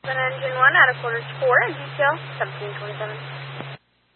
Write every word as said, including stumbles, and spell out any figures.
Engine one out of quarters four, and detail seventeen twenty-seven.